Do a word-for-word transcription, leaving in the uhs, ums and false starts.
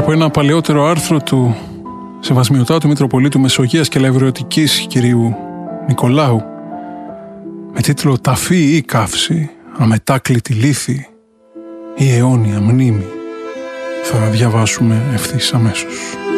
από ένα παλαιότερο άρθρο του Σεβασμιωτάτου Μητροπολίτου Μεσογείας και Λαευριωτικής κυρίου Νικολάου με τίτλο «Ταφή ή καύση, αμετάκλητη λύθη ή αιώνια μνήμη». Θα διαβάσουμε ευθύς αμέσως.